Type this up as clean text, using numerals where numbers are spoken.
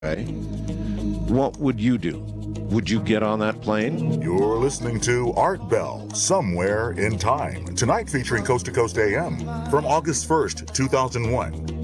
Okay. What would you do? Would you get on that plane? You're listening to Art Bell, Somewhere in Time. Tonight featuring Coast to Coast AM from August 1st, 2001.